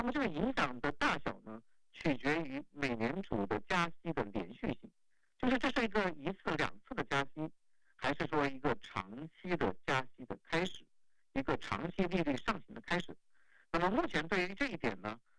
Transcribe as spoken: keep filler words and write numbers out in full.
那么这个影响的大小呢，取决于美联储的加息的连续性，就是这是一个一次两次的加息，还是说一个长期的加息的开始，一个长期利率上行的开始。那么目前对于这一点呢，